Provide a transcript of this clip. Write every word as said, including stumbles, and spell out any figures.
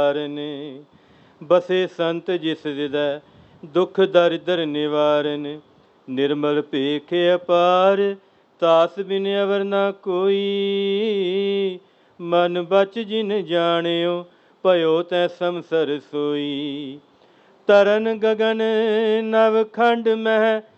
ਨੇ ਬਸੇ ਸੰਤ ਜਿਸ ਹਿਰਦੈ ਦੁਖ ਦਰਿਦਰ ਨਿਵਾਰਨ। ਨਿਰਮਲ ਭੇਖ ਅਪਾਰ ਤਾਸ ਬਿਨ ਅਵਰ ਨਾ ਕੋਈ। ਮਨ ਬਚ ਜਿਨ ਜਾਣਿਓ ਭਇਓ ਤੈ ਸਮਸਰ ਸੋਈ। ਤਰਨ ਗਗਨ ਨਵ ਖੰਡ ਮਹਿ